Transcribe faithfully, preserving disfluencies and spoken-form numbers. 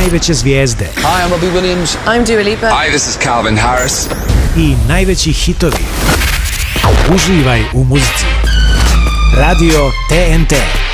najveće zvijezde. Hi, I'm Robbie Williams. I'm Dua Lipa. Hi, this is Calvin Harris. I najveći hitovi. Uživaj u muzici. Radio T N T.